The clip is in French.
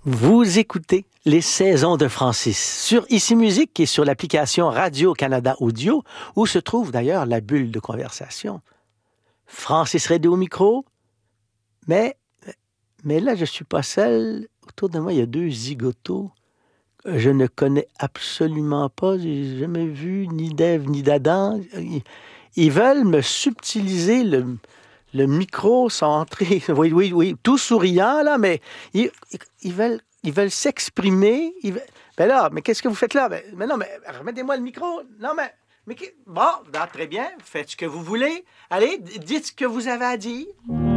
Vous écoutez les saisons de Francis sur Ici Musique et sur l'application Radio-Canada Audio, où se trouve d'ailleurs la bulle de conversation. Francis Redé au micro, mais là, je ne suis pas seul. Autour de moi, il y a deux zigotos que je ne connais absolument pas. Je n'ai jamais vu ni d'Ève ni d'Adam. Ils veulent me subtiliser le micro, sont entrés, oui, tout souriant, là, mais ils veulent s'exprimer. Ben là, mais qu'est-ce que vous faites là? Mais non, mais remettez-moi le micro. Non, mais bon, très bien, faites ce que vous voulez. Allez, dites ce que vous avez à dire.